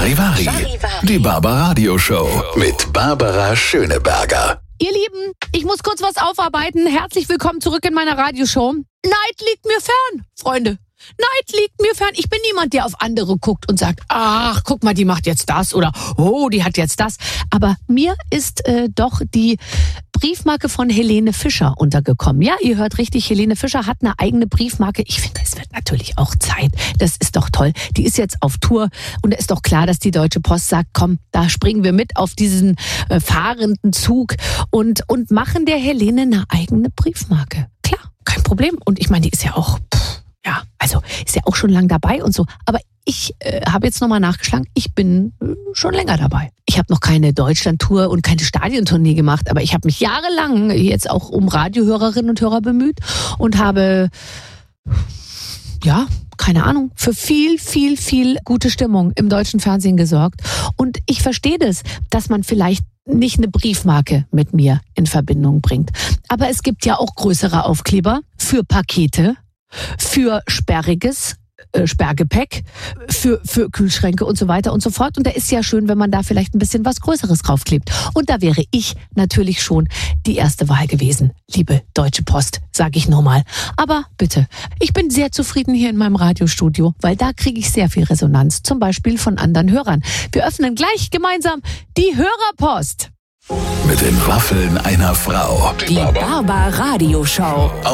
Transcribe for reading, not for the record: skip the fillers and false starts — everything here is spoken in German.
Charivari. Die Barbaradio Show mit Barbara Schöneberger. Ihr Lieben, ich muss kurz was aufarbeiten. Herzlich willkommen zurück in meiner Radioshow. Neid liegt mir fern, Freunde. Neid liegt mir fern. Ich bin niemand, der auf andere guckt und sagt, ach, guck mal, die macht jetzt das oder oh, die hat jetzt das. Aber mir ist doch die Briefmarke von Helene Fischer untergekommen. Ja, ihr hört richtig, Helene Fischer hat eine eigene Briefmarke. Ich finde, es wird natürlich auch Zeit. Das ist doch toll. Die ist jetzt auf Tour und da ist doch klar, dass die Deutsche Post sagt, komm, da springen wir mit auf diesen fahrenden Zug und machen der Helene eine eigene Briefmarke. Klar, kein Problem. Und ich meine, die ist ja auch... Ja, also ist ja auch schon lang dabei und so. Aber ich habe jetzt nochmal nachgeschlagen, ich bin schon länger dabei. Ich habe noch keine Deutschland-Tour und keine Stadiontournee gemacht, aber ich habe mich jahrelang jetzt auch um Radiohörerinnen und Hörer bemüht und habe, ja, keine Ahnung, für viel gute Stimmung im deutschen Fernsehen gesorgt. Und ich verstehe das, dass man vielleicht nicht eine Briefmarke mit mir in Verbindung bringt. Aber es gibt ja auch größere Aufkleber für Pakete, für Sperrgepäck, für Kühlschränke und so weiter und so fort. Und da ist ja schön, wenn man da vielleicht ein bisschen was Größeres draufklebt. Und da wäre ich natürlich schon die erste Wahl gewesen. Liebe Deutsche Post, sage ich nochmal. Aber bitte, ich bin sehr zufrieden hier in meinem Radiostudio, weil da kriege ich sehr viel Resonanz, zum Beispiel von anderen Hörern. Wir öffnen gleich gemeinsam die Hörerpost. Mit den Waffeln einer Frau. Die Barbaradio Show.